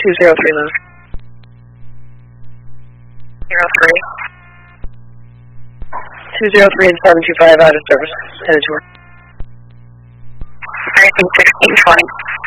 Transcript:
203 move. 203 and 725 out of service. Headed to work. 1620.